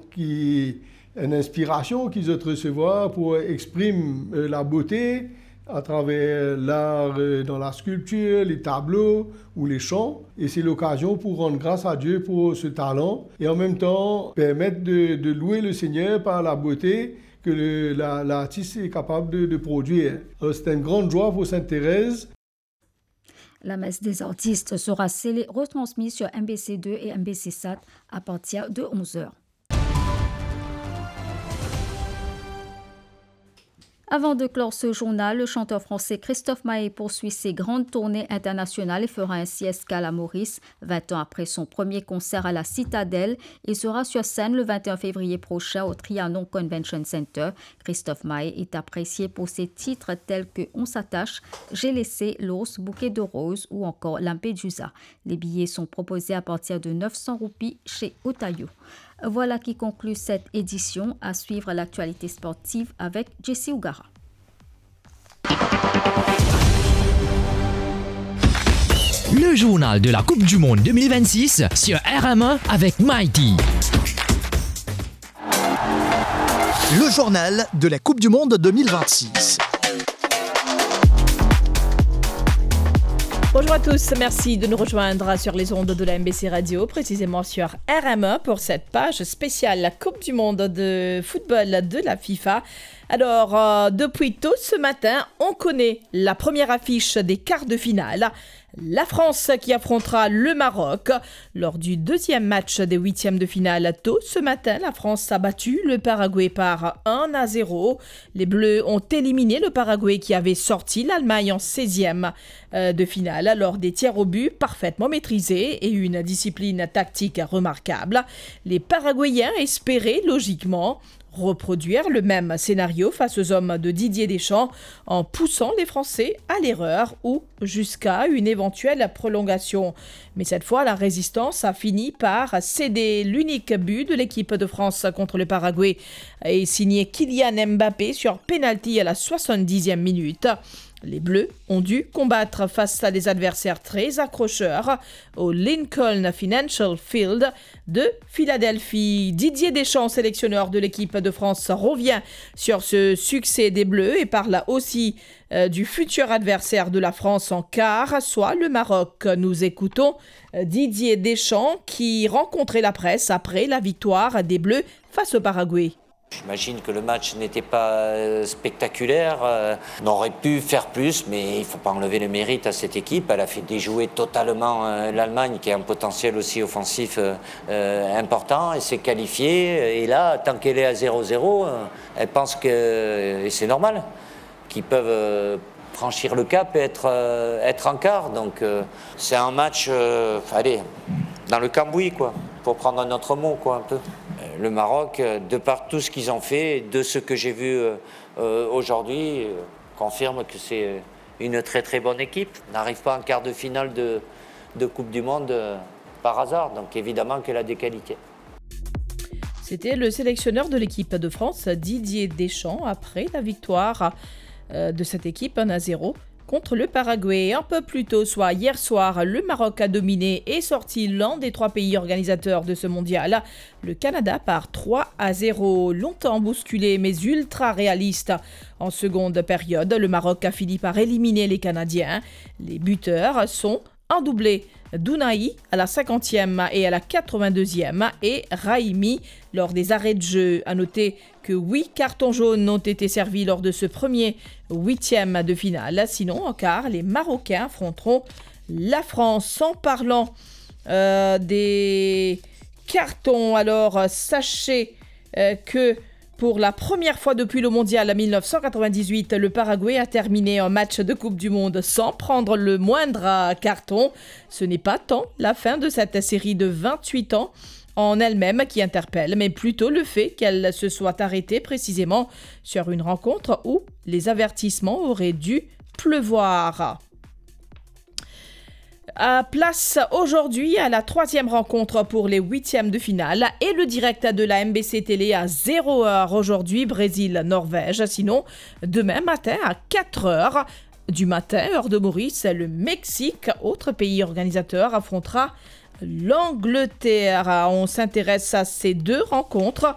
une inspiration qu'ils ont recevoir pour exprimer la beauté à travers l'art dans la sculpture, les tableaux ou les chants. Et c'est l'occasion pour rendre grâce à Dieu pour ce talent et en même temps permettre de louer le Seigneur par la beauté que l'artiste est capable de produire. C'est une grande joie pour Sainte-Thérèse. La messe des artistes sera retransmise sur MBC2 et MBC4 à partir de 11h. Avant de clore ce journal, le chanteur français Christophe Maé poursuit ses grandes tournées internationales et fera ainsi escale à Maurice. 20 ans après son premier concert à la Citadelle, il sera sur scène le 21 février prochain au Trianon Convention Center. Christophe Maé est apprécié pour ses titres tels que On s'attache, J'ai laissé l'os, Bouquet de roses ou encore Lampedusa. Les billets sont proposés à partir de 900 roupies chez Otayo. Voilà qui conclut cette édition. À suivre l'actualité sportive avec Jessie Ougara. Le journal de la Coupe du Monde 2026 sur RME avec Mighty. Le journal de la Coupe du Monde 2026. Bonjour à tous, merci de nous rejoindre sur les ondes de la MBC Radio, précisément sur RME pour cette page spéciale la Coupe du Monde de football de la FIFA. Alors, depuis tôt ce matin, on connaît la première affiche des quarts de finale. La France qui affrontera le Maroc. Lors du deuxième match des huitièmes de finale, tôt ce matin, la France a battu le Paraguay par 1-0. Les Bleus ont éliminé le Paraguay qui avait sorti l'Allemagne en 16e de finale lors des tirs au but parfaitement maîtrisés et une discipline tactique remarquable. Les Paraguayens espéraient logiquement reproduire le même scénario face aux hommes de Didier Deschamps en poussant les Français à l'erreur ou jusqu'à une éventuelle prolongation. Mais cette fois, la résistance a fini par céder. L'unique but de l'équipe de France contre le Paraguay est signé Kylian Mbappé sur pénalty à la 70e minute. Les Bleus ont dû combattre face à des adversaires très accrocheurs au Lincoln Financial Field de Philadelphie. Didier Deschamps, sélectionneur de l'équipe de France, revient sur ce succès des Bleus et parle aussi du futur adversaire de la France en quart, soit le Maroc. Nous écoutons Didier Deschamps qui rencontrait la presse après la victoire des Bleus face au Paraguay. J'imagine que le match n'était pas spectaculaire, on aurait pu faire plus, mais il ne faut pas enlever le mérite à cette équipe. Elle a fait déjouer totalement l'Allemagne, qui a un potentiel aussi offensif important, et s'est qualifiée. Et là, tant qu'elle est à 0-0, elle pense que, et c'est normal, qu'ils peuvent franchir le cap et être en quart. Donc c'est un match, dans le cambouis, quoi, pour prendre un autre mot, quoi, un peu. Le Maroc, de par tout ce qu'ils ont fait, et de ce que j'ai vu aujourd'hui, confirme que c'est une très très bonne équipe. On n'arrive pas en quart de finale de Coupe du Monde par hasard, donc évidemment qu'elle a des qualités. C'était le sélectionneur de l'équipe de France, Didier Deschamps, après la victoire de cette équipe 1-0 contre le Paraguay. Un peu plus tôt, soit hier soir, le Maroc a dominé et sorti l'un des trois pays organisateurs de ce mondial, le Canada, par 3-0. Longtemps bousculé mais ultra réaliste. En seconde période, le Maroc a fini par éliminer les Canadiens. Les buteurs sont un doublé d'Ounahi à la 50e et à la 82e et Raimi lors des arrêts de jeu. À noter que 8 cartons jaunes ont été servis lors de ce premier huitième de finale. Sinon, en quart, les Marocains affronteront la France. En parlant des cartons, alors sachez que pour la première fois depuis le mondial 1998, le Paraguay a terminé un match de Coupe du Monde sans prendre le moindre carton. Ce n'est pas tant la fin de cette série de 28 ans en elle-même qui interpelle, mais plutôt le fait qu'elle se soit arrêtée précisément sur une rencontre où les avertissements auraient dû pleuvoir. Place aujourd'hui à la troisième rencontre pour les huitièmes de finale et le direct de la MBC Télé à 0h aujourd'hui, Brésil-Norvège. Sinon, demain matin à 4h du matin, heure de Maurice, le Mexique, autre pays organisateur, affrontera l'Angleterre. On s'intéresse à ces deux rencontres